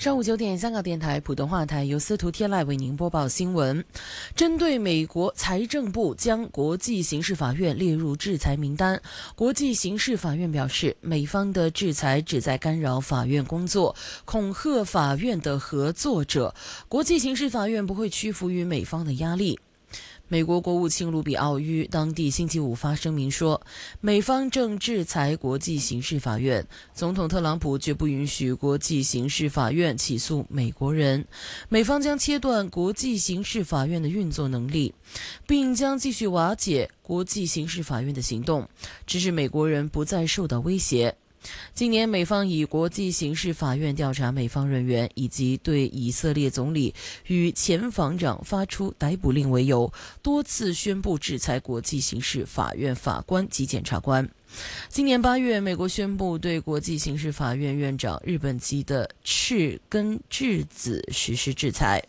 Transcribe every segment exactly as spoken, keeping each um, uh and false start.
上午九点，香港电台普通话台由司徒天籁为您播报新闻。针对美国财政部将国际刑事法院列入制裁名单，国际刑事法院表示，美方的制裁旨在干扰法院工作，恐吓法院的合作者。国际刑事法院不会屈服于美方的压力。美国国务卿卢比奥于当地星期五发声明说，美方正制裁国际刑事法院，总统特朗普绝不允许国际刑事法院起诉美国人，美方将切断国际刑事法院的运作能力，并将继续瓦解国际刑事法院的行动，直至美国人不再受到威胁。今年美方以国际刑事法院调查美方人员以及对以色列总理与前防长发出逮捕令为由，多次宣布制裁国际刑事法院法官及检察官。今年八月，美国宣布对国际刑事法院院长日本籍的赤根智子实施制裁。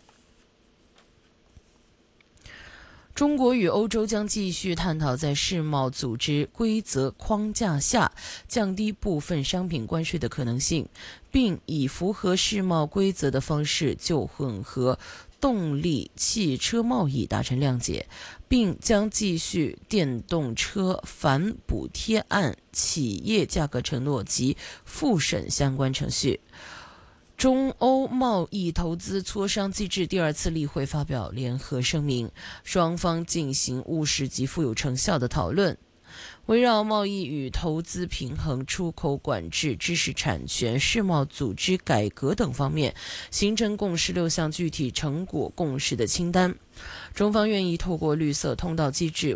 中国与欧洲将继续探讨在世贸组织规则框架下降低部分商品关税的可能性，并以符合世贸规则的方式就混合动力汽车贸易达成谅解，并将继续电动车反补贴案企业价格承诺及复审相关程序。中欧贸易投资磋商机制第二次例会发表联合声明，双方进行务实及富有成效的讨论，围绕贸易与投资平衡、出口管制、知识产权、世贸组织改革等方面形成共十六项具体成果共识的清单。中方愿意透过绿色通道机制